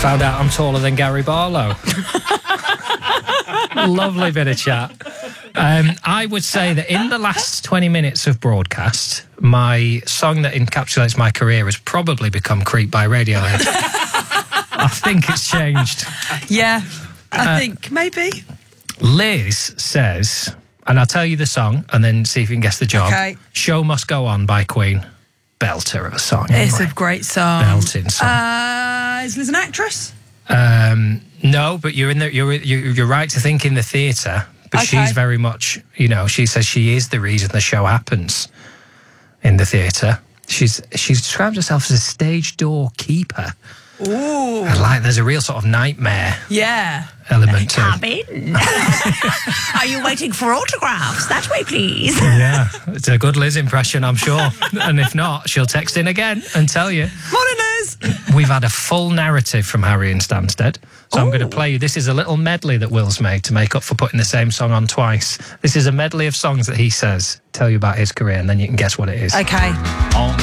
Found out I'm taller than Gary Barlow. Lovely bit of chat. I would say that in the last 20 minutes of broadcast, my song that encapsulates my career has probably become Creep by Radiohead. I think it's changed. Yeah, I think maybe. Liz says, and I'll tell you the song and then see if you can guess the job. Okay. Show Must Go On by Queen. Belter of a song. Anyway. It's a great song. Belting song. Is Liz an actress? No, but you're right to think in the theatre. But she's very much, she says she is the reason the show happens in the theatre. She's described herself as a stage door keeper. Ooh. And there's a real sort of nightmare element to Come in. Are you waiting for autographs? That way, please. Yeah, it's a good Liz impression, I'm sure. And if not, she'll text in again and tell you. Morning, Liz. We've had a full narrative from Harry and Stansted. So I'm going to play you. This is a little medley that Will's made to make up for putting the same song on twice. This is a medley of songs that he says tell you about his career, and then you can guess what it is. Okay. On